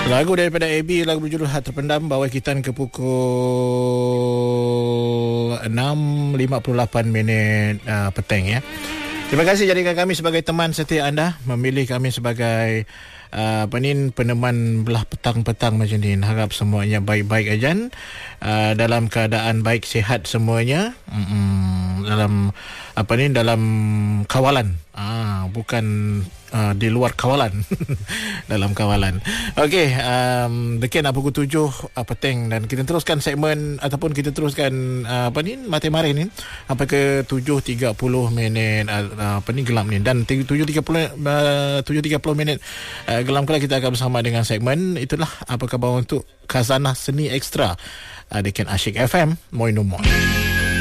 Lagu daripada AB, lagu berjudul Hat Terpendam, bawa kita ke pukul 6.58 petang ya. Terima kasih jadikan kami sebagai teman setia anda, memilih kami sebagai peneman belah petang-petang macam ni. Harap semuanya baik-baik aja, dalam keadaan baik, sihat semuanya, dalam dalam kawalan, bukan di luar kawalan. Dalam kawalan. Okey, dekat pukul 7 petang, dan kita teruskan segmen ataupun kita teruskan Mati Mari ni sampai ke 7.30 gelap ni, dan 7.30 minit gelam kala kita akan bersama dengan segmen itulah apa khabar untuk Khazanah Seni Ekstra dekat Asyik FM Moi No Moi.